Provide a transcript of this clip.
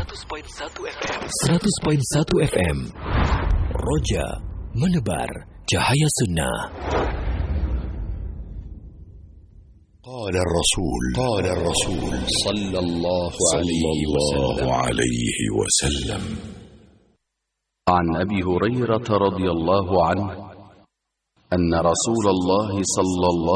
100.1 FM. Roja menebar cahaya sunnah. قال الرسول صلى الله عليه وسلم عن أبي هريرة رضي الله عنه أن رسول الله صلى الله